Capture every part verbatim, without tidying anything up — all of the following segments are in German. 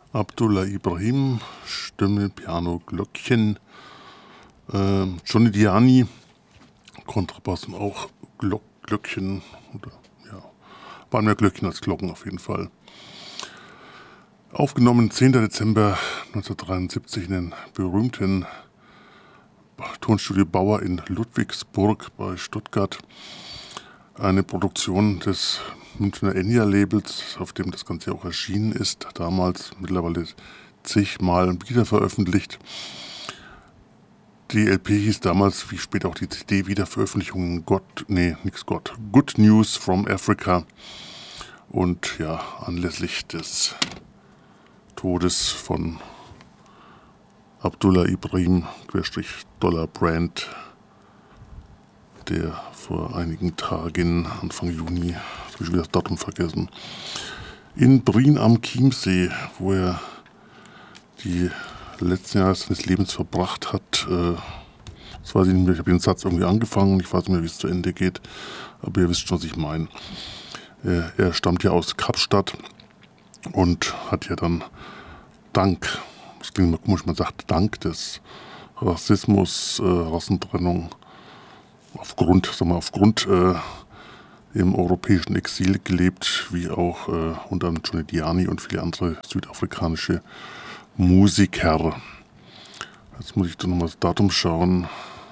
Abdullah Ibrahim, Stimme, Piano, Glöckchen. Äh, Johnny Diani, Kontrabass und auch Glock, Glöckchen. Oder, ja, waren mehr Glöckchen als Glocken auf jeden Fall. Aufgenommen zehnter Dezember neunzehnhundertdreiundsiebzig in den berühmten Tonstudio Bauer in Ludwigsburg bei Stuttgart. Eine Produktion des Münchner Enya-Labels, auf dem das Ganze auch erschienen ist, damals mittlerweile zigmal wiederveröffentlicht. Die L P hieß damals, wie später auch die C D-Wiederveröffentlichung, Gott, nee, nix Gott, Good News from Africa. Und ja, anlässlich des Todes von Abdullah Ibrahim, Querstrich Dollar Brand, der vor einigen Tagen, Anfang Juni, habe ich wieder das Datum vergessen, in Brien am Chiemsee, wo er die letzten Jahre seines Lebens verbracht hat. Äh, das weiß ich nicht mehr, ich habe den Satz irgendwie angefangen, ich weiß nicht mehr, wie es zu Ende geht, aber ihr wisst schon, was ich meine. Äh, er stammt ja aus Kapstadt und hat ja dann dank, das klingt mal komisch, man sagt dank des Rassismus, äh, Rassentrennung, aufgrund, sagen wir, aufgrund äh, im europäischen Exil gelebt, wie auch äh, unter anderem Johnny Diani und viele andere südafrikanische Musiker. Jetzt muss ich doch nochmal das Datum schauen,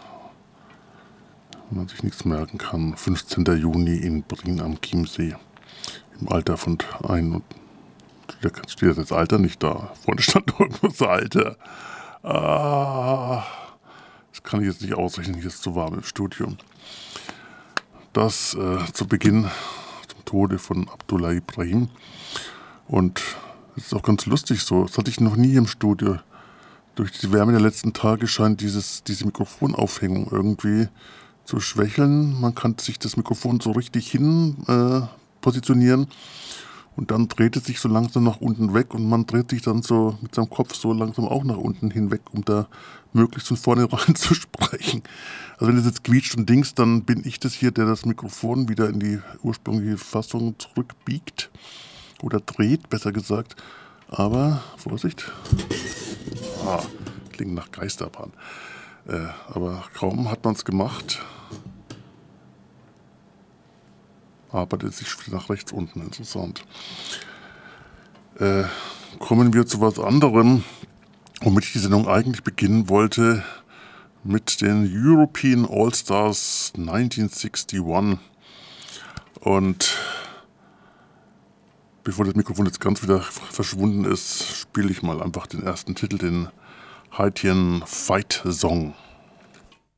wenn man sich nichts merken kann. fünfzehnter Juni in Brien am Chiemsee, im Alter von ein. Da steht das Alter nicht da. Vorne stand irgendwo das Alter. Ah, das kann ich jetzt nicht ausrechnen, hier ist zu warm im Studio. Das äh, zu Beginn zum Tode von Abdullah Ibrahim. Und es ist auch ganz lustig so. Das hatte ich noch nie im Studio. Durch die Wärme der letzten Tage scheint dieses, diese Mikrofonaufhängung irgendwie zu schwächeln. Man kann sich das Mikrofon so richtig hin äh, positionieren. Und dann dreht es sich so langsam nach unten weg und man dreht sich dann so mit seinem Kopf so langsam auch nach unten hinweg, um da möglichst von vorne rein zu sprechen. Also wenn es jetzt quietscht und dings, dann bin ich das hier, der das Mikrofon wieder in die ursprüngliche Fassung zurückbiegt oder dreht, besser gesagt. Aber, Vorsicht, ah, klingt nach Geisterbahn. Äh, aber kaum hat man es gemacht, arbeitet sich wieder nach rechts unten, interessant. Äh, kommen wir zu was anderem, womit ich die Sendung eigentlich beginnen wollte, mit den European All-Stars neunzehnhundertsechsundsechzig. Und bevor das Mikrofon jetzt ganz wieder verschwunden ist, spiele ich mal einfach den ersten Titel, den Haitian Fight Song.